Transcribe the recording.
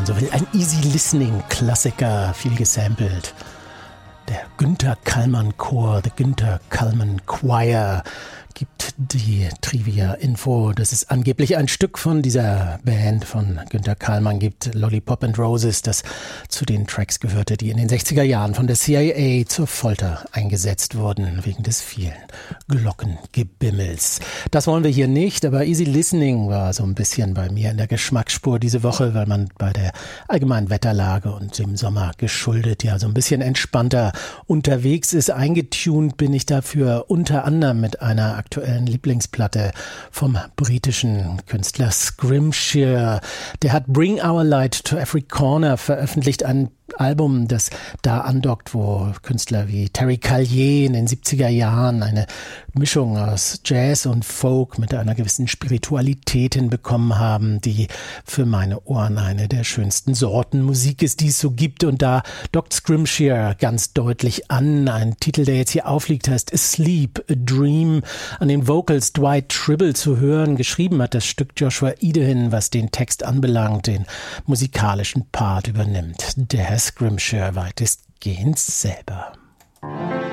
man so will. Ein Easy-Listening-Klassiker, viel gesampelt. Der Günther Kallman Chor, The Günther Kallman Choir, gibt die Trivia-Info, dass es angeblich ein Stück von dieser Band von Günther Kallman gibt, Lollipop and Roses, das zu den Tracks gehörte, die in den 60er Jahren von der CIA zur Folter eingesetzt wurden, wegen des vielen Glockengebimmels. Das wollen wir hier nicht, aber Easy Listening war so ein bisschen bei mir in der Geschmacksspur diese Woche, weil man bei der allgemeinen Wetterlage und dem Sommer geschuldet ja so ein bisschen entspannter unterwegs ist. Eingetunt bin ich dafür unter anderem mit einer aktuellen Lieblingsplatte vom britischen Künstler Scrimshire. Der hat Bring Our Light to Every Corner veröffentlicht, ein Album, das da andockt, wo Künstler wie Terry Callier in den 70er Jahren eine Mischung aus Jazz und Folk mit einer gewissen Spiritualität hinbekommen haben, die für meine Ohren eine der schönsten Sorten Musik ist, die es so gibt. Und da dockt Scrimshire ganz deutlich an. Ein Titel, der jetzt hier aufliegt, heißt Asleep, a Dream. An den Vocals Dwight Tribble zu hören. Geschrieben hat das Stück Joshua Idehin, was den Text anbelangt, den musikalischen Part übernimmt. Der Herr Scrimshire weitestgehend selber.